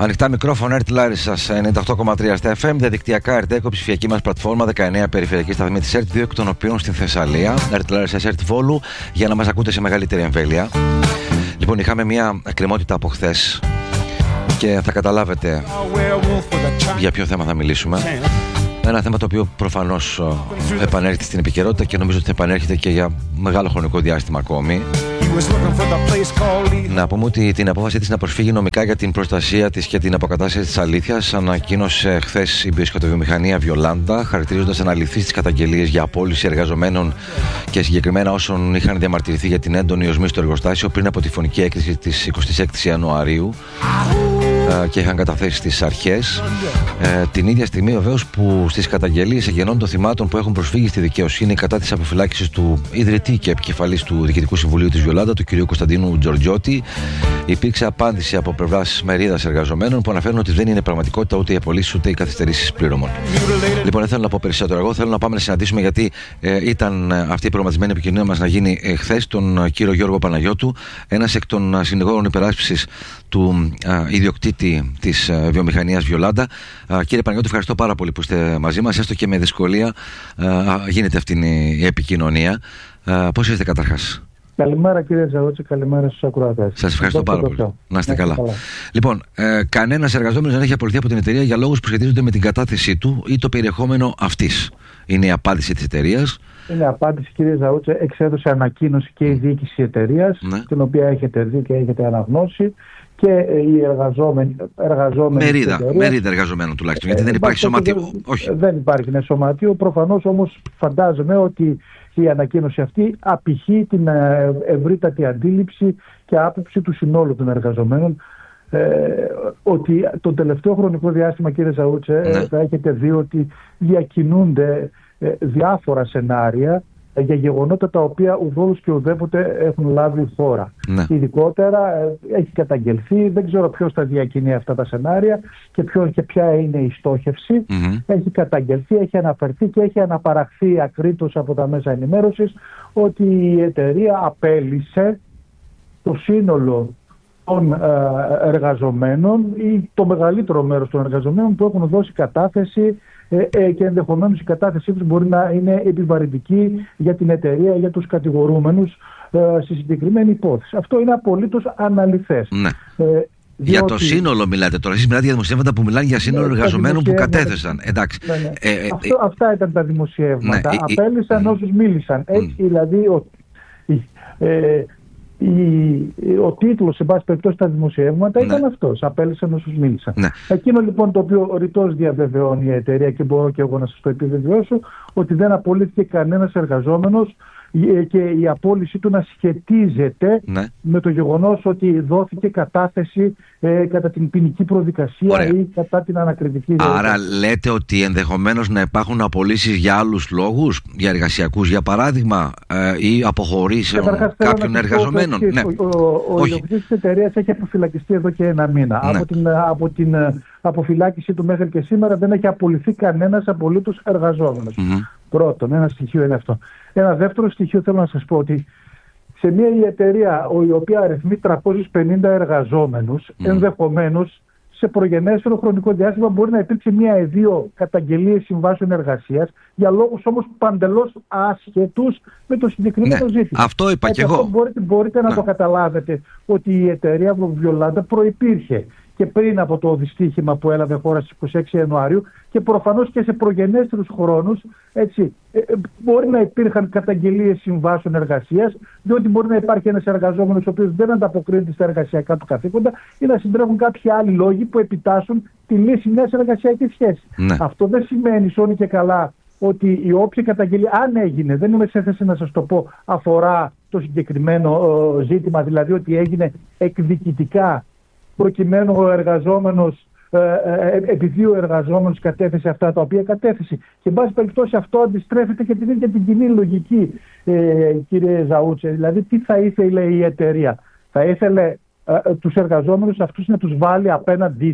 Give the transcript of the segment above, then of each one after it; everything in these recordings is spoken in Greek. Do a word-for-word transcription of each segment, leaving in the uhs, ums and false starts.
Ανοιχτά μικρόφωνα, Ερτ Λάρισσας ενενήντα οκτώ κόμμα τρία στα εφ εμ, διαδικτυακά Ερτ, ψηφιακή μας πλατφόρμα, δεκαεννέα περιφερειακή σταθμή της Ερτ, δύο εκ των οποίων στην Θεσσαλία, Ερτ Λάρισσας, Ερτ Βόλου, για να μας ακούτε σε μεγαλύτερη εμβέλεια. Λοιπόν, είχαμε μια εκκρεμότητα από χθες και θα καταλάβετε για ποιο θέμα θα μιλήσουμε. Ένα θέμα το οποίο προφανώς επανέρχεται στην επικαιρότητα και νομίζω ότι θα επανέρχεται και για μεγάλο χρονικό διάστημα ακόμη. Να πούμε ότι την απόφαση της να προσφύγει νομικά για την προστασία της και την αποκατάσταση της αλήθειας ανακοίνωσε χθες η μπισκοτοβιομηχανία Βιολάντα, χαρακτηρίζοντας αναλυθείς τις καταγγελίες για απόλυση εργαζομένων και συγκεκριμένα όσων είχαν διαμαρτυρηθεί για την έντονη οσμή στο εργοστάσιο πριν από τη φωνική έκρηξη της εικοστή έκτη Ιανουαρίου και είχαν καταθέσει στις αρχές. Ε, την ίδια στιγμή βεβαίως που στις καταγγελίες εγγενών των θυμάτων που έχουν προσφύγει στη δικαιοσύνη κατά της αποφυλάκησης του ιδρυτή και επικεφαλής του Διοικητικού Συμβουλίου της Βιολάντα, του κ. Κωνσταντίνου Τζορτζιώτη, υπήρξε απάντηση από πλευράς μερίδας εργαζομένων που αναφέρουν ότι δεν είναι πραγματικότητα ούτε οι απολύσεις ούτε οι καθυστερήσεις πληρωμών. Λοιπόν, δεν θέλω να πω περισσότερο. Εγώ θέλω να πάμε να συναντήσουμε, γιατί ε, ήταν αυτή η προγραμματισμένη επικοινωνία μας να γίνει ε, χθες, τον κύριο Γιώργο Παναγιώτου, ένας εκ των συνηγόρων υπεράσπισης του α, ιδιοκτήτη της α, βιομηχανίας Βιολάντα. Α, κύριε Παναγιώτη, ευχαριστώ πάρα πολύ που είστε μαζί μας, έστω και με δυσκολία α, γίνεται αυτή η επικοινωνία. Α, πώς είστε καταρχάς? Καλημέρα κύριε Ζαούτση, καλημέρα στους ακροατές. Σας ευχαριστώ πάρα πολύ. πολύ. Να είστε καλά. καλά. Λοιπόν, ε, κανένας εργαζόμενος δεν έχει απολυθεί από την εταιρεία για λόγους που σχετίζονται με την κατάθεσή του ή το περιεχόμενο αυτής. Είναι η απάντηση της εταιρείας. Είναι απάντηση, κύριε Ζαούτσε. Εξέδωσε ανακοίνωση και η διοίκηση της εταιρείας, ναι. την οποία έχετε δει και έχετε αναγνώσει, και οι εργαζόμενοι. εργαζόμενοι μερίδα, μερίδα εργαζομένων τουλάχιστον, γιατί ε, δεν υπάρχει σωματείο. Δεν, Όχι. δεν υπάρχει ναι, σωματείο. Προφανώς όμως φαντάζομαι ότι η ανακοίνωση αυτή απηχεί την ευρύτατη αντίληψη και άποψη του συνόλου των εργαζομένων. Ε, ότι το τελευταίο χρονικό διάστημα, κύριε Ζαούτσε, ναι. θα έχετε δει ότι διακινούνται ε, διάφορα σενάρια ε, για γεγονότα τα οποία ουδόλως και ουδέποτε έχουν λάβει χώρα. Ναι. Ειδικότερα ε, έχει καταγγελθεί, δεν ξέρω ποιος θα διακινεί αυτά τα σενάρια και, ποιο, και ποια είναι η στόχευση. Mm-hmm. Έχει καταγγελθεί, έχει αναφερθεί και έχει αναπαραχθεί ακρίτως από τα μέσα ενημέρωσης ότι η εταιρεία απέλησε το σύνολο των εργαζομένων ή το μεγαλύτερο μέρος των εργαζομένων που έχουν δώσει κατάθεση ε, ε, και ενδεχομένως η κατάθεσή τους μπορεί να είναι επιβαρυντική για την εταιρεία, για τους κατηγορούμενους ε, στη συγκεκριμένη υπόθεση. Αυτό είναι απολύτως αναλυθές. Ναι. Ε, διότι... Για το σύνολο μιλάτε τώρα. Εσείς μιλάτε για δημοσιεύματα που μιλάνε για σύνολο ναι, εργαζομένων που κατέθεσαν. Εντάξει. Ναι, ναι. Ε, ε, Αυτό, ε, αυτά ήταν τα δημοσιεύματα. Ναι, Απέλησαν ε, όσους μίλησαν. Έτσι ε, δηλαδή ο, ε, Η, ο τίτλος, σε πάση περιπτώσει, στα δημοσιεύματα ναι. ήταν αυτός. Απέλησαν όσους μίλησαν. Ναι. Εκείνο λοιπόν το οποίο ρητός διαβεβαιώνει η εταιρεία, και μπορώ και εγώ να σας το επιβεβαιώσω, ότι δεν απολύθηκε κανένας εργαζόμενος και η απόλυσή του να σχετίζεται ναι. με το γεγονός ότι δόθηκε κατάθεση ε, κατά την ποινική προδικασία. Ωραία. Ή κατά την ανακριτική διαδικασία. Άρα λέτε ότι ενδεχομένως να υπάρχουν απολύσεις για άλλους λόγους, για εργασιακούς για παράδειγμα, ε, ή αποχωρήσεων κάποιων εργαζομένων. Ναι. Ο, ο, ο ιδιοκτήτης της εταιρείας έχει αποφυλακιστεί εδώ και ένα μήνα. Ναι. Από την, από την αποφυλάκηση του μέχρι και σήμερα δεν έχει απολυθεί κανένας απολύτως εργαζόμενος. Mm-hmm. Πρώτον, ένα στοιχείο είναι αυτό. Ένα δεύτερο στοιχείο θέλω να σας πω ότι σε μια εταιρεία η οποία αριθμεί τριακόσιους πενήντα εργαζόμενους, mm. ενδεχομένως σε προγενέστερο χρονικό διάστημα μπορεί να υπήρξε μία ή δύο καταγγελίες συμβάσεων εργασίας για λόγους όμως παντελώς άσχετους με το συγκεκριμένο ναι, ζήτημα. Αυτό είπα και εγώ. Μπορείτε, μπορείτε να. να το καταλάβετε ότι η εταιρεία Βιολάντα προϋπήρχε και πριν από το δυστύχημα που έλαβε χώρα στις εικοστή έκτη Ιανουαρίου και προφανώς και σε προγενέστερους χρόνους, έτσι, ε, μπορεί να υπήρχαν καταγγελίες συμβάσεων εργασίας, διότι μπορεί να υπάρχει ένας εργαζόμενος ο οποίος δεν ανταποκρίνεται στα εργασιακά του καθήκοντα ή να συντρέχουν κάποιοι άλλοι λόγοι που επιτάσσουν τη λύση μιας εργασιακής σχέσης. Ναι. Αυτό δεν σημαίνει σώνει και καλά ότι η όποια καταγγελία, αν έγινε, δεν είμαι σε θέση να σας το πω, αφορά το συγκεκριμένο ε, ζήτημα, δηλαδή ότι έγινε εκδικητικά, προκειμένου ο εργαζόμενος, ε, ε, επειδή ο εργαζόμενος κατέθεσε αυτά τα οποία κατέθεσε. Και εν πάση περιπτώσει αυτό αντιστρέφεται και την ίδια την κοινή λογική, ε, κύριε Ζαούτσε. Δηλαδή τι θα ήθελε η εταιρεία? Θα ήθελε ε, τους εργαζόμενους αυτούς να τους βάλει απέναντί της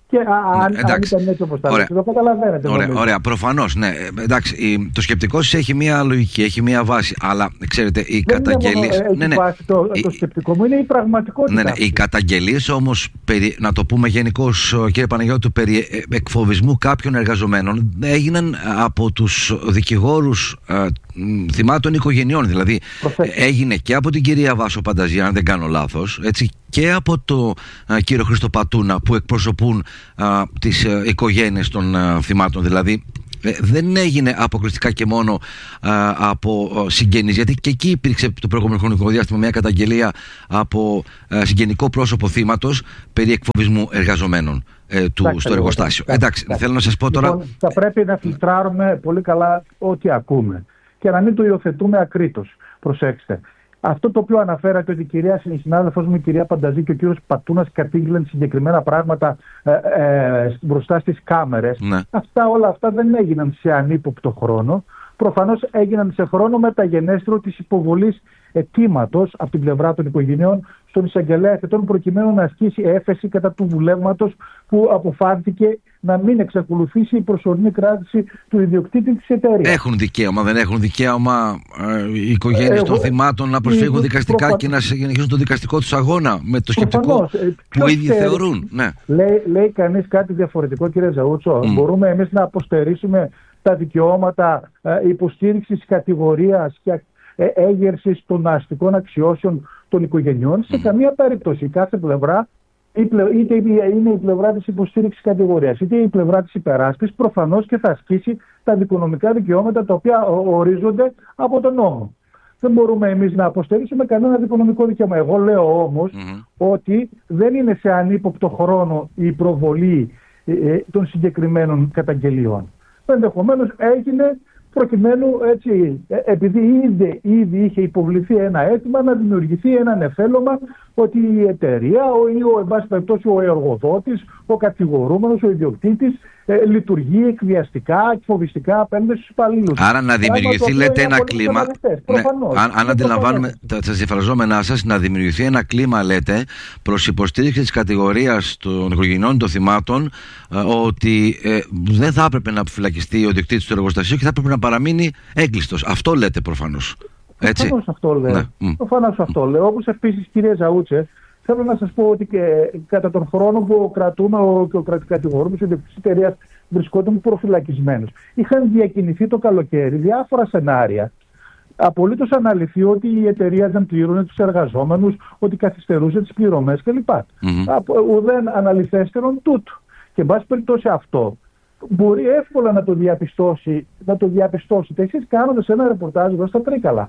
Και α, αν, αν ήταν έτσι όπως τα λέτε, το καταλαβαίνετε. Ωραία, ωραία. Προφανώς, ναι. Εντάξει, το σκεπτικό σας έχει μία λογική, έχει μία βάση. Αλλά ξέρετε, οι καταγγελίες. Ναι, ναι. Βάση το, το σκεπτικό μου είναι η πραγματικότητα. Ναι, ναι. Οι καταγγελίες όμως, περί, να το πούμε γενικώς, κύριε Παναγιώτου, περί εκφοβισμού κάποιων εργαζομένων έγιναν από τους δικηγόρους ε, θυμάτων οικογενειών. Δηλαδή, Προσέξτε. έγινε και από την κυρία Βάσο Πανταζία, αν δεν κάνω λάθος, έτσι, και από το α, κύριο Χρήστο Πατούνα, που εκπροσωπούν α, τις α, οικογένειες των α, θυμάτων. Δηλαδή ε, δεν έγινε αποκλειστικά και μόνο α, από α, συγγενείς, γιατί και εκεί υπήρξε το προηγούμενο χρονικό διάστημα μια καταγγελία από α, συγγενικό πρόσωπο θύματος περί εκφοβισμού εργαζομένων ε, του, εντάξει, στο εργοστάσιο. Εντάξει, εντάξει, θέλω να σας πω τώρα... Λοιπόν, θα πρέπει να φιλτράρουμε πολύ καλά ό,τι ακούμε και να μην το υιοθετούμε ακρίτως. Προσέξτε. Αυτό το οποίο αναφέρατε, ότι η κυρία συνάδελφός μου, η κυρία Πανταζή και ο κύριος Πατούνας κατήγγειλαν συγκεκριμένα πράγματα ε, ε, μπροστά στις κάμερες, ναι. αυτά, όλα αυτά δεν έγιναν σε ανύποπτο χρόνο. Προφανώς έγιναν σε χρόνο μεταγενέστερο της υποβολής αιτήματος από την πλευρά των οικογενειών στον εισαγγελέα εθετών, προκειμένου να ασκήσει έφεση κατά του βουλεύματος που αποφάνθηκε να μην εξακολουθήσει η προσωρινή κράτηση του ιδιοκτήτη της εταιρείας. Έχουν δικαίωμα, δεν έχουν δικαίωμα ε, οι οικογένειες των θυμάτων να προσφύγουν δικαστικά προφα... και να συνεχίσουν το δικαστικό τους αγώνα με το σκεπτικό που ήδη θεωρούν. Ναι. Λέει, λέει κανείς κάτι διαφορετικό, κύριε Ζαούτσο? Mm. Μπορούμε εμείς να αποστερήσουμε τα δικαιώματα ε, υποστήριξης κατηγορίας και ε, έγερσης των αστικών αξιώσεων των οικογενειών? Σε mm. καμία περίπτωση. Κάθε πλευρά, είτε είναι η πλευρά της υποστήριξης κατηγορίας, είτε η πλευρά της υπεράσπισης, προφανώς και θα ασκήσει τα δικονομικά δικαιώματα τα οποία ορίζονται από τον νόμο. Δεν μπορούμε εμείς να αποστερήσουμε κανένα δικονομικό δικαίωμα. Εγώ λέω όμως mm-hmm. ότι δεν είναι σε ανύποπτο χρόνο η προβολή ε, των συγκεκριμένων καταγγελιών. Ενδεχομένως έγινε προκειμένου, έτσι, επειδή ήδη, ήδη είχε υποβληθεί ένα αίτημα, να δημιουργηθεί ένα νεφέλωμα ότι η εταιρεία ή ο, εν πάση περιπτώσει, ο εργοδότης, ο κατηγορούμενος, ο ιδιοκτήτης ε, λειτουργεί εκβιαστικά, εκφοβιστικά απέναντι στους υπαλλήλους. Άρα να δημιουργηθεί, λέτε, ένα κλίμα. Ναι, αν αν αντιλαμβάνουμε τα συμφραζόμενά σας, να δημιουργηθεί ένα κλίμα, λέτε, προς υποστήριξη της κατηγορίας των οικογενειών των θυμάτων, ε, ότι ε, δεν θα έπρεπε να φυλακιστεί ο ιδιοκτήτης του εργοστασίου και θα έπρεπε να παραμείνει έγκλειστος. Αυτό λέτε προφανώς. Έτσι. Προφανώς αυτό λέω. Ναι. Προφανώς αυτό λέω. Όπως επίσης, κυρία Ζαούτσε, θέλω να σας πω ότι και κατά τον χρόνο που κρατούμε ο, και ο κατηγορούμενος ιδιοκτήτης της εταιρείας βρισκόταν προφυλακισμένος, είχαν διακινηθεί το καλοκαίρι διάφορα σενάρια. Απολύτως αναλυθεί ότι η εταιρεία δεν πλήρωνε τους εργαζόμενους, ότι καθυστερούσε τις πληρωμές κλπ. Mm-hmm. Ουδέν αναλυθέστερον τούτου. Και εν πάση περιπτώσει αυτό μπορεί εύκολα να το διαπιστώσει, να το διαπιστώσετε εσείς κάνοντας ένα ρεπορτάζ εδώ στα Τρίκαλα.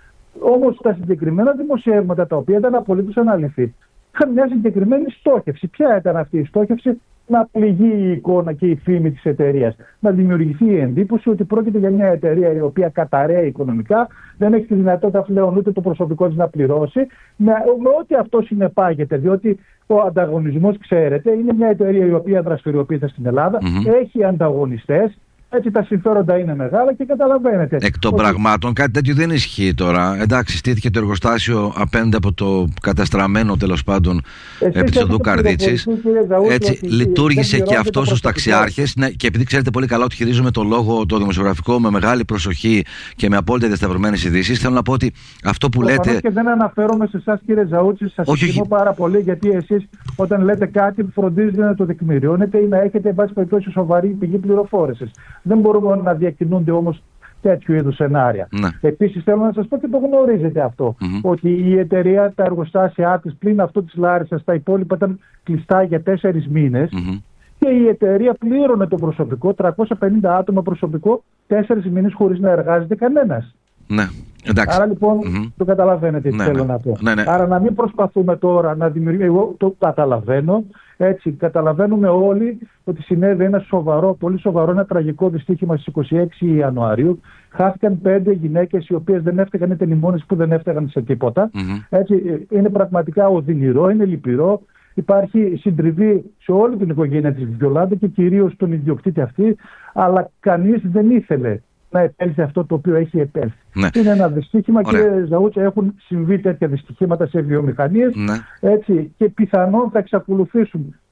Όμως τα συγκεκριμένα δημοσιεύματα, τα οποία ήταν απολύτως αναλυθεί, είχαν μια συγκεκριμένη στόχευση. Ποια ήταν αυτή η στόχευση? Να πληγεί η εικόνα και η φήμη της εταιρείας. Να δημιουργηθεί η εντύπωση ότι πρόκειται για μια εταιρεία η οποία καταραίει οικονομικά, δεν έχει τη δυνατότητα πλέον ούτε το προσωπικό της να πληρώσει, με, με ό,τι αυτό συνεπάγεται. Διότι ο ανταγωνισμός, ξέρετε, είναι μια εταιρεία η οποία δραστηριοποιείται στην Ελλάδα, mm-hmm. έχει ανταγωνιστές. Έτσι τα συμφέροντα είναι μεγάλα και καταλαβαίνετε. Εκ των ότι... πραγμάτων κάτι τέτοιο δεν ισχύει τώρα. Εντάξει, στήθηκε το εργοστάσιο απέναντι από το καταστραμμένο, τέλος πάντων, επί της οδού Καρδίτσης. Έτσι λειτουργήσε και αυτό στους ταξιάρχες. Ναι, και επειδή ξέρετε πολύ καλά ότι χειρίζομαι το λόγο το δημοσιογραφικό με μεγάλη προσοχή και με απόλυτα διασταυρωμένες ειδήσεις, θέλω να πω ότι αυτό που προφανώς λέτε. Και δεν αναφέρομαι σε εσάς, κύριε Ζαούτση, σας εκτιμώ πάρα πολύ, γιατί εσείς όταν λέτε κάτι φροντίζετε να το τεκμηριώνετε ή να έχετε, εν πάση περιπτώσει, σοβαρή πηγή πληροφόρησης. Δεν μπορούμε να διακινούνται όμως τέτοιου είδους σενάρια. Ναι. Επίσης θέλω να σας πω και το γνωρίζετε αυτό, mm-hmm. ότι η εταιρεία, τα εργοστάσια της πλην αυτό της Λάρισσας, τα υπόλοιπα ήταν κλειστά για τέσσερις μήνες mm-hmm. και η εταιρεία πλήρωνε το προσωπικό, τριακόσια πενήντα άτομα προσωπικό, τέσσερις μήνες χωρίς να εργάζεται κανένας. Ναι. Εντάξει. Άρα λοιπόν mm-hmm. το καταλαβαίνετε τι ναι, θέλω ναι. να πω. Ναι, ναι. Άρα να μην προσπαθούμε τώρα να δημιουργήσουμε, εγώ το καταλαβαίνω, έτσι καταλαβαίνουμε όλοι ότι συνέβη ένα σοβαρό, πολύ σοβαρό, ένα τραγικό δυστύχημα στις είκοσι έξι Ιανουαρίου. Χάθηκαν πέντε γυναίκες οι οποίες δεν έφταιγαν, ήταν οι μόνες που δεν έφταιγαν σε τίποτα. Mm-hmm. Έτσι, είναι πραγματικά οδυνηρό, είναι λυπηρό. Υπάρχει συντριβή σε όλη την οικογένεια της Βιολάντα και κυρίως τον ιδιοκτήτη αυτή, αλλά κανείς δεν ήθελε να επέλθει αυτό το οποίο έχει επέλθει. Ναι. Είναι ένα δυστύχημα. Κύριε Ζαούτσα, έχουν συμβεί τέτοια δυστυχήματα σε βιομηχανίες, ναι. έτσι, και πιθανόν θα εξακολουθήσουν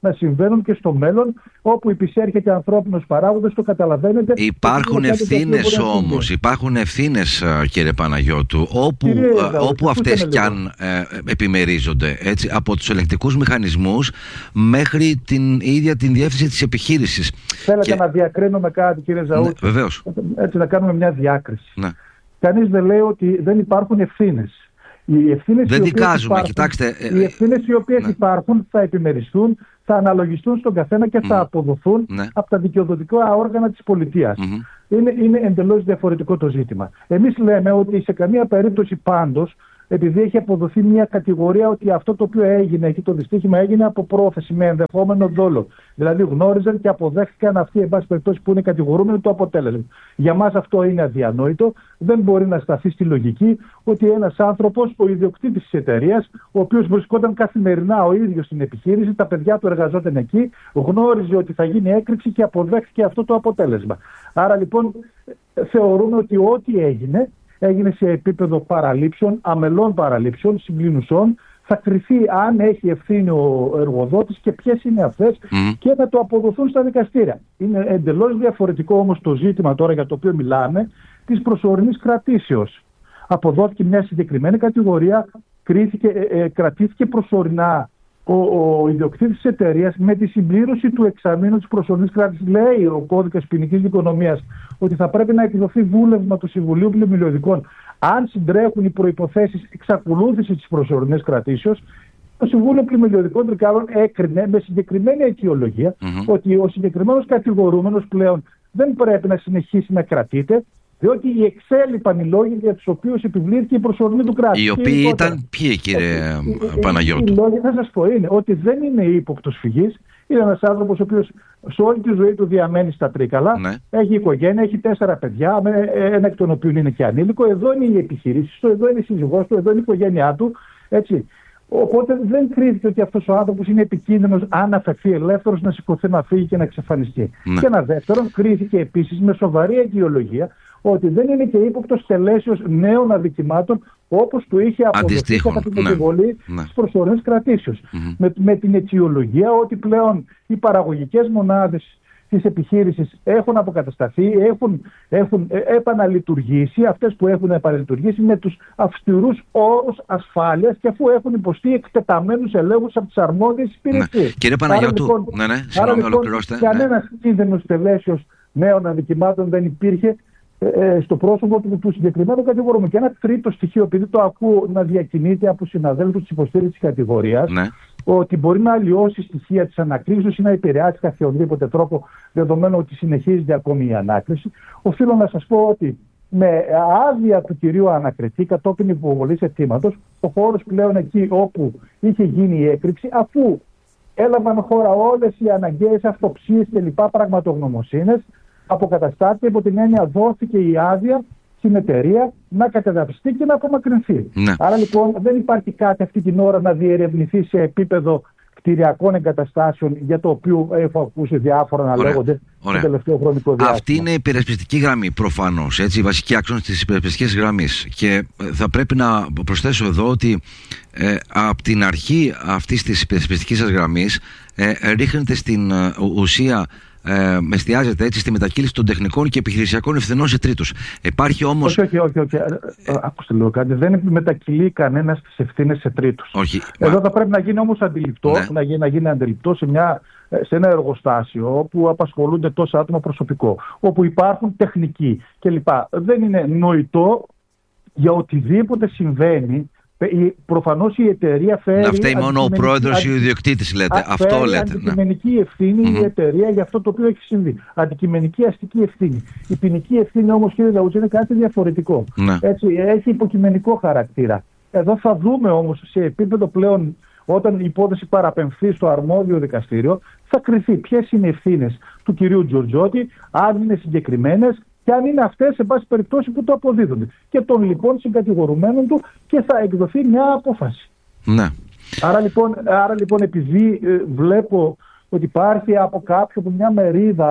να συμβαίνουν και στο μέλλον, όπου υπησέρχεται ανθρώπινος παράγοντας, το καταλαβαίνετε. Υπάρχουν ευθύνες όμως, υπάρχουν ευθύνες, κύριε Παναγιώτου, όπου, Κύριε, όπου αυτές κι αν ε, επιμερίζονται, έτσι, από τους ελεγκτικούς μηχανισμούς μέχρι την ίδια την διεύθυνση της επιχείρησης. Θέλετε και... να διακρίνουμε κάτι, κύριε Ζαούτ? Ναι, βεβαίως. Έτσι, να κάνουμε μια διάκριση. Ναι. Κανείς δεν λέει ότι δεν υπάρχουν ευθύνες. Οι ευθύνες δεν οι δικάζουμε, υπάρχουν, κοιτάξτε. Οι ευθύνες οι οποίες ναι. υπάρχουν θα επιμεριστούν, θα αναλογιστούν στον καθένα και θα mm. αποδοθούν ναι. από τα δικαιοδοτικά όργανα της πολιτείας. Mm-hmm. Είναι, είναι εντελώς διαφορετικό το ζήτημα. Εμείς λέμε ότι σε καμία περίπτωση πάντως, επειδή έχει αποδοθεί μια κατηγορία ότι αυτό το οποίο έγινε, εκεί το δυστύχημα έγινε από πρόθεση με ενδεχόμενο δόλο. Δηλαδή γνώριζαν και αποδέχτηκαν αυτοί, εν πάση περιπτώσει, που είναι κατηγορούμενοι το αποτέλεσμα. Για μας αυτό είναι αδιανόητο. Δεν μπορεί να σταθεί στη λογική ότι ένας άνθρωπος, ο ιδιοκτήτης της εταιρείας, ο οποίος βρισκόταν καθημερινά ο ίδιος στην επιχείρηση, τα παιδιά του εργαζόταν εκεί, γνώριζε ότι θα γίνει έκρηξη και αποδέχτηκε αυτό το αποτέλεσμα. Άρα λοιπόν θεωρούμε ότι ό,τι έγινε, έγινε σε επίπεδο παραλήψεων, αμελών παραλήψεων, συγκλίνουσών. Θα κριθεί αν έχει ευθύνη ο εργοδότης και ποιες είναι αυτές mm. και θα το αποδοθούν στα δικαστήρια. Είναι εντελώς διαφορετικό όμως το ζήτημα τώρα για το οποίο μιλάμε της προσωρινής κρατήσεως. Αποδόθηκε μια συγκεκριμένη κατηγορία, κρίθηκε, ε, ε, κρατήθηκε προσωρινά ο, ο ιδιοκτήτης της εταιρείας με τη συμπλήρωση του εξαμήνου της προσωρινής κράτησης. Λέει ο κώδικας ποινικής δικονομίας ότι θα πρέπει να εκδοθεί βούλευμα του Συμβουλίου Πλημμυλιωδικών αν συντρέχουν οι προϋποθέσεις εξακολούθησης της προσωρινής κρατήσεως. Το Συμβούλιο Πλημμυλιωδικών Τρικάλων έκρινε με συγκεκριμένη αιτιολογία mm-hmm. ότι ο συγκεκριμένος κατηγορούμενος πλέον δεν πρέπει να συνεχίσει να κρατείται, διότι οι εξέλιπαν οι λόγοι για τους οποίους επιβλήθηκε η προσωρινή του κράτους. Οι οποίοι ήταν ποιοι, κύριε Παναγιώτου? Οι λόγοι, θα σας πω, είναι ότι δεν είναι ύποπτος φυγής. Είναι ένας άνθρωπος ο οποίος σε όλη τη ζωή του διαμένει στα Τρίκαλα, ναι. έχει οικογένεια, έχει τέσσερα παιδιά, ένα εκ των οποίων είναι και ανήλικο. Εδώ είναι οι επιχειρήσεις του, εδώ είναι η σύζυγός του, εδώ είναι η οικογένειά του. Έτσι. Οπότε δεν κρίθηκε ότι αυτός ο άνθρωπος είναι επικίνδυνος αν αφαιθεί ελεύθερος να σηκωθεί, να φύγει και να εξαφανιστεί. Ναι. Και ένα δεύτερον, κρίθηκε επίσης με σοβαρή αιτιολογία ότι δεν είναι και ύποπτος τελέσεως νέων αδικημάτων όπως του είχε αποδοθεί κατά την επιβολή ναι. της προσωρινής κρατήσεως. Mm-hmm. Με, με την αιτιολογία ότι πλέον οι παραγωγικές μονάδες της επιχείρησης έχουν αποκατασταθεί, έχουν, έχουν επαναλειτουργήσει, αυτές που έχουν επαναλειτουργήσει με τους αυστηρούς όρους ασφάλειας και αφού έχουν υποστεί εκτεταμένους ελέγχους από τις αρμόδιες υπηρεσίες. Ναι. Κύριε Παναγιώτου, λοιπόν, ναι, ναι, συγγνώμη, λοιπόν, ολοκληρώστε. Κανένας ναι. κίνδυνος τελέσεως νέων αδικημάτων δεν υπήρχε ε, στο πρόσωπο του, του συγκεκριμένου κατηγορούμενου. Και ένα τρίτο στοιχείο, επειδή το ακούω να διακινείται από συναδέλφους της υποστήριξης της κατηγορίας, ναι. ότι μπορεί να αλλοιώσει στοιχεία της ανακρίσεως ή να επηρεάσει καθιονδήποτε τρόπο, δεδομένου ότι συνεχίζεται ακόμη η ανάκριση. Οφείλω να σας πω ότι με άδεια του κυρίου ανακριτή, κατόπιν υποβολής αιτήματος, ο χώρος πλέον εκεί όπου είχε γίνει η έκρηξη, αφού έλαβαν χώρα όλες οι αναγκαίες αυτοψίες και λοιπά πραγματογνωμοσύνες, αποκαταστάθηκε, υπό την έννοια δόθηκε η άδεια στην εταιρεία να κατεδαφιστεί και να απομακρυνθεί. Ναι. Άρα λοιπόν δεν υπάρχει κάτι αυτή την ώρα να διερευνηθεί σε επίπεδο κτηριακών εγκαταστάσεων, για το οποίο έχω ακούσει διάφορα να Ωραία. λέγονται το τελευταίο χρονικό διάστημα. Αυτή είναι η υπερασπιστική γραμμή προφανώς, έτσι, η βασική άξονα της υπερασπιστικής γραμμής. Και θα πρέπει να προσθέσω εδώ ότι ε, από την αρχή αυτής της υπερασπιστικής σας γραμμής ε, ρίχνεται στην ε, ουσία Ε, εστιάζεται έτσι στη μετακύληση των τεχνικών και επιχειρησιακών ευθυνών σε τρίτους. Υπάρχει όμως. Όχι, όχι, όχι. όχι. Ε, Άκουστε λίγο κάτι. Δεν μετακυλεί κανένας τις ευθύνες σε τρίτους. Όχι. Εδώ μα... θα πρέπει να γίνει όμως αντιληπτό, ναι. να, γίνει, να γίνει αντιληπτό σε, μια, σε ένα εργοστάσιο όπου απασχολούνται τόσα άτομα προσωπικό, όπου υπάρχουν τεχνικοί κλπ. Δεν είναι νοητό για οτιδήποτε συμβαίνει. Προφανώς η εταιρεία φέρει. Να φταίει μόνο ο πρόεδρος ή ο ιδιοκτήτης, λέτε. Α, Αυτό φέρει λέτε. Αντικειμενική ναι. ευθύνη mm-hmm. η εταιρεία για αυτό το οποίο έχει συμβεί. Αντικειμενική αστική ευθύνη. Η ποινική ευθύνη όμως, κύριε Λαούτση, είναι κάτι διαφορετικό. Ναι. Έτσι, έχει υποκειμενικό χαρακτήρα. Εδώ θα δούμε όμως σε επίπεδο πλέον, όταν η υπόθεση παραπεμφθεί στο αρμόδιο δικαστήριο, θα κριθεί ποιες είναι οι ευθύνες του κυρίου Τζορτζότη, αν είναι συγκεκριμένες. Και αν είναι αυτές, σε πάση περιπτώσει, που το αποδίδονται. Και των λοιπόν συγκατηγορουμένων του, και θα εκδοθεί μια απόφαση. Ναι. Άρα λοιπόν, άρα, λοιπόν επειδή ε, βλέπω ότι υπάρχει από κάποιο, από μια μερίδα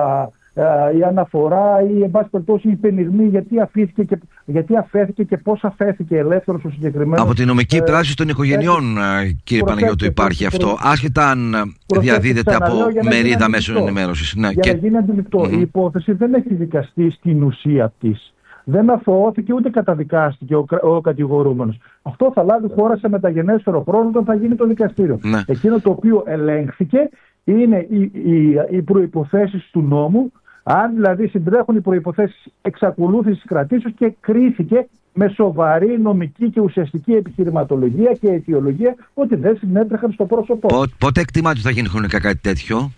η αναφορά ή εν πάση περιπτώσει η πενιγμή γιατί αφήθηκε και, γιατί αφέθηκε και πώς αφέθηκε ελεύθερος ο συγκεκριμένος. Από τη νομική ε, δράση των οικογενειών, ε, κύριε Παναγιώτου, υπάρχει προ, αυτό, άσχετα αν διαδίδεται από μερίδα μέσων ενημέρωσης. Ναι, για και... να γίνει αντιληπτό, mm-hmm. η υπόθεση δεν έχει δικαστεί στην ουσία της. Δεν αθωώθηκε ούτε καταδικάστηκε ο, ο κατηγορούμενος. Αυτό θα λάβει χώρα σε μεταγενέστερο χρόνο όταν θα γίνει το δικαστήριο. Ναι. Εκείνο το οποίο ελέγχθηκε είναι οι, οι, οι προϋποθέσεις του νόμου, αν δηλαδή συντρέχουν οι προϋποθέσεις εξακολούθησης κρατήσεως, και κρίθηκε με σοβαρή νομική και ουσιαστική επιχειρηματολογία και αιτιολογία ότι δεν συνέτρεχαν στο πρόσωπό. Πο, πότε εκτιμάτε ότι θα γίνει χρονικά κάτι τέτοιο?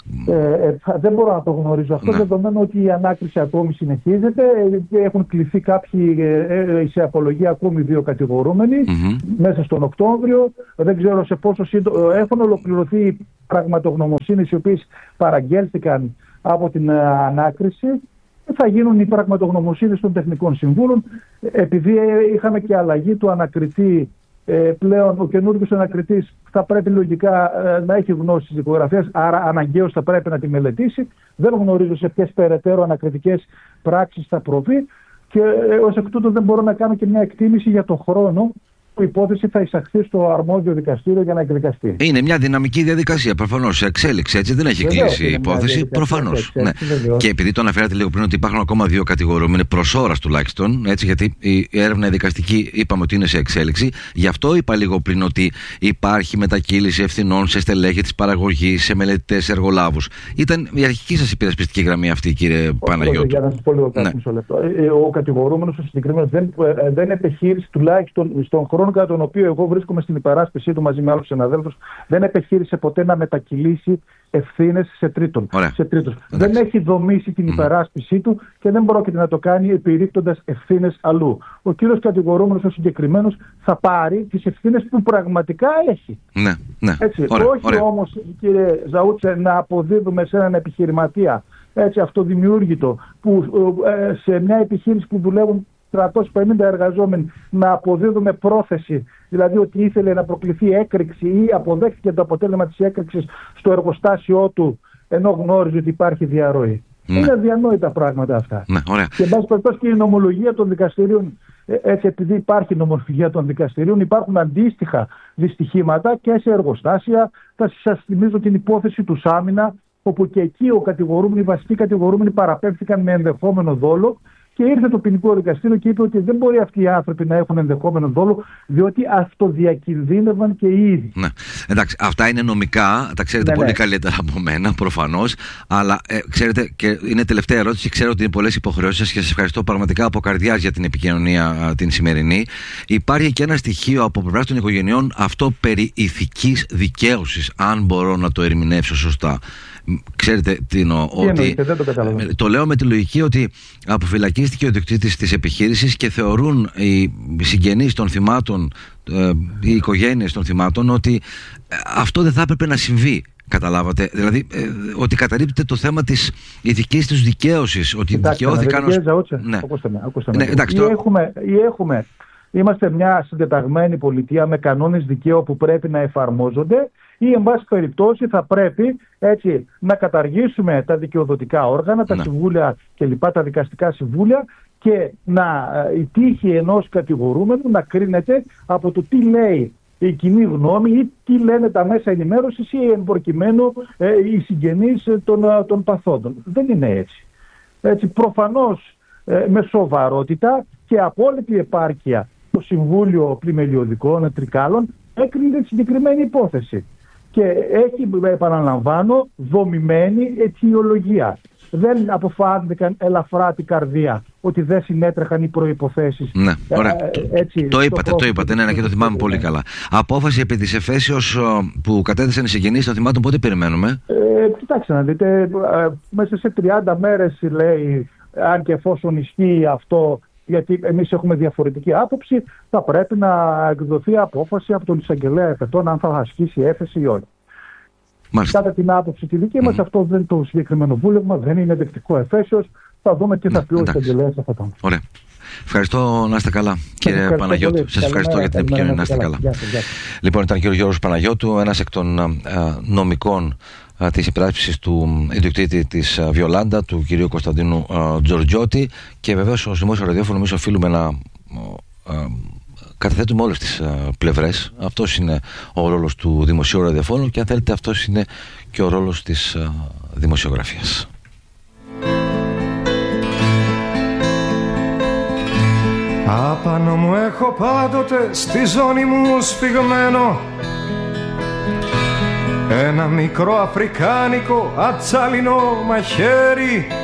Ε, ε, δεν μπορώ να το γνωρίζω αυτό, ναι. Δεδομένου ότι η ανάκριση ακόμη συνεχίζεται και έχουν κληθεί κάποιοι ε, σε απολογία ακόμη δύο κατηγορούμενοι mm-hmm. μέσα στον Οκτώβριο. Δεν ξέρω σε πόσο σύντομα έχουν ολοκληρωθεί πραγματογνωμοσύνες οι οποίες παραγγέλθηκαν από την ε, ανάκριση. Θα γίνουν οι πραγματογνωμοσύνες των τεχνικών συμβούλων. Επειδή είχαμε και αλλαγή του ανακριτή, ε, πλέον ο καινούργιος ανακριτής θα πρέπει λογικά ε, να έχει γνώση της δικογραφίας, άρα αναγκαίως θα πρέπει να τη μελετήσει. Δεν γνωρίζω σε ποιες περαιτέρω ανακριτικές πράξεις θα προβεί και ε, ως εκ τούτου δεν μπορώ να κάνω και μια εκτίμηση για το χρόνο που η υπόθεση θα εισαχθεί στο αρμόδιο δικαστήριο για να εκδικαστεί. Είναι μια δυναμική διαδικασία, προφανώς. Εξέλιξη, έτσι. Δεν έχει κλείσει η υπόθεση, προφανώς. Ναι. Και επειδή το αναφέρατε λίγο πριν ότι υπάρχουν ακόμα δύο κατηγορούμενοι, προς ώρας τουλάχιστον, έτσι, γιατί η έρευνα η δικαστική είπαμε ότι είναι σε εξέλιξη. Γι' αυτό είπα λίγο πριν ότι υπάρχει μετακύληση ευθυνών σε στελέχη της παραγωγής, σε μελετητές, εργολάβους. Ήταν η αρχική σας υπερασπιστική γραμμή αυτή, κύριε Παναγιώτου. Για να σας πω λίγο κάτι μισό λεπτό. Ο κατηγορούμενος, ο συγκεκριμένος, δεν, δεν επεχείρησε τουλάχιστον στον χρόνο κατά τον οποίο εγώ βρίσκομαι στην υπεράσπιση του μαζί με άλλους συναδέλφους, δεν επιχείρησε ποτέ να μετακυλήσει ευθύνες σε τρίτον. Σε τρίτος. Δεν έχει δομήσει την υπεράσπιση mm. του και δεν πρόκειται να το κάνει επιρρύπτοντας ευθύνες αλλού. Ο κύριος κατηγορούμενος, ο συγκεκριμένος, θα πάρει τις ευθύνες που πραγματικά έχει. Ναι, ναι. Έτσι. Ωραία, όχι ωραία. όμως, κύριε Ζαούτσε, να αποδίδουμε σε έναν επιχειρηματία έτσι, αυτοδημιούργητο που ε, σε μια επιχείρηση που δουλεύουν τριακόσιοι πενήντα εργαζόμενοι, να αποδίδουμε πρόθεση, δηλαδή ότι ήθελε να προκληθεί έκρηξη ή αποδέχτηκε το αποτέλεσμα της έκρηξης στο εργοστάσιό του ενώ γνώριζε ότι υπάρχει διαρροή. Ναι. Είναι αδιανόητα πράγματα αυτά. Ναι, ωραία. Και εν πάση περιπτώσει και η νομολογία των δικαστηρίων, έτσι, επειδή υπάρχει νομολογία των δικαστηρίων, υπάρχουν αντίστοιχα δυστυχήματα και σε εργοστάσια. Θα σας θυμίζω την υπόθεση του Σάμινα, όπου και εκεί ο κατηγορούμενοι, οι βασικοί κατηγορούμενοι παραπέμφθηκαν με ενδεχόμενο δόλο. Και ήρθε το ποινικό δικαστήριο και είπε ότι δεν μπορεί αυτοί οι άνθρωποι να έχουν ενδεχόμενο δόλο, διότι αυτοδιακινδύνευαν και οι ίδιοι. Ναι. Εντάξει, αυτά είναι νομικά, τα ξέρετε ναι, πολύ ναι. καλύτερα από μένα, προφανώς. Αλλά ε, ξέρετε, και είναι τελευταία ερώτηση, ξέρω ότι είναι πολλές υποχρεώσεις σας και σας ευχαριστώ πραγματικά από καρδιάς για την επικοινωνία α, την σημερινή. Υπάρχει και ένα στοιχείο από πλευράς των οικογενειών, αυτό περί ηθικής δικαίωσης, αν μπορώ να το ερμηνεύσω σωστά. Ξέρετε τι εννοώ, τι ότι δεν το, το λέω με τη λογική ότι αποφυλακίστηκε ο ιδιοκτήτης της επιχείρησης και θεωρούν οι συγγενείς των θυμάτων, ε, οι οικογένειες των θυμάτων, ότι αυτό δεν θα έπρεπε να συμβεί. Καταλάβατε, δηλαδή ε, ότι καταρρίπτεται το θέμα της ηθικής τους δικαίωσης, ότι Κοιτάξτε, δικαιώθηκαν ως... Ναι. Ακούστε με, ακούστε με. Ναι, εντάξει, ή, το... έχουμε, ή έχουμε, είμαστε μια συντεταγμένη πολιτεία με κανόνες δικαίου που πρέπει να εφαρμόζονται, ή εν πάση περιπτώσει θα πρέπει έτσι, να καταργήσουμε τα δικαιοδοτικά όργανα, τα ναι. συμβούλια κλπ, τα δικαστικά συμβούλια, και να η τύχη ενός κατηγορούμενου να κρίνεται από το τι λέει η κοινή γνώμη ή τι λένε τα μέσα ενημέρωσης ή εν προκειμένου ε, οι συγγενείς των, των παθόντων. Δεν είναι έτσι. Έτσι προφανώς ε, με σοβαρότητα και απόλυτη επάρκεια το Συμβούλιο Πλημελιωδικών Τρικάλων έκρινε τη συγκεκριμένη υπόθεση. Και έχει, επαναλαμβάνω, δομημένη αιτιολογία. Δεν αποφάνθηκαν ελαφρά την καρδία ότι δεν συνέτρεχαν οι προϋποθέσεις. Ναι, ωραία. Ε, έτσι, το είπατε, το, το είπατε, ναι, ναι, και το θυμάμαι πολύ καλά. Απόφαση επί της εφέσεως που κατέθεσαν οι συγγενείς των θυμάτων, πότε περιμένουμε? Ε, κοιτάξτε να δείτε, ε, μέσα σε τριάντα μέρες λέει, αν και εφόσον ισχύει αυτό, γιατί εμείς έχουμε διαφορετική άποψη, θα πρέπει να εκδοθεί απόφαση από τον εισαγγελέα εφετών αν θα ασκήσει έφεση ή όχι. Μάλιστα. Κατά την άποψη τη δική μας, mm. αυτό δεν είναι το συγκεκριμένο βούλευμα, δεν είναι δεκτικό εφέσεως. Θα δούμε τι θα πει ο εισαγγελέας εφετών. Ωραία. Ευχαριστώ, να είστε καλά, κύριε Παναγιώτου. Σας ευχαριστώ για την επικοινωνία. Να είστε καλά. Γεια σας, γεια σας. Λοιπόν, ήταν ο κύριος Γιώργος Παναγιώτου, ένας εκ των α, νομικών της υπεράσπισης του ιδιοκτήτη της Βιολάντα, του κυρίου Κωνσταντίνου Τζορτζιώτη, και βεβαίως ως δημόσιο ραδιόφωνο εμείς οφείλουμε να καταθέτουμε όλες τις πλευρές. Αυτός είναι ο ρόλος του δημοσίου ραδιοφώνου και αν θέλετε αυτός είναι και ο ρόλος της δημοσιογραφίας. Απάνω μου έχω πάντοτε στη ζώνη μου σφιγμένο ένα μικρό αφρικάνικο ατσάλινο μαχαίρι